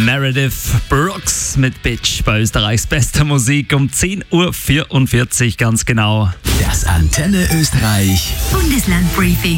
Meredith Brooks mit Bitch bei Österreichs bester Musik um 10.44 Uhr ganz genau. Das Antenne Österreich Bundeslandbriefing.